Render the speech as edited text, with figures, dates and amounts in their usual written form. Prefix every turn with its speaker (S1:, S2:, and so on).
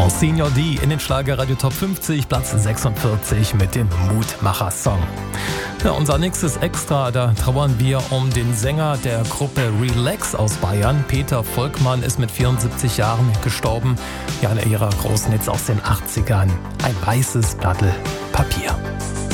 S1: Monsignor D in den Schlagerradio Top 50, Platz 46 mit dem Mutmacher-Song. Ja, unser nächstes Extra, da trauern wir um den Sänger der Gruppe Relax aus Bayern. Peter Volkmann ist mit 74 Jahren gestorben. Ja, einer ihrer großen Hits aus den 80ern. Ein weißes Blatt Papier.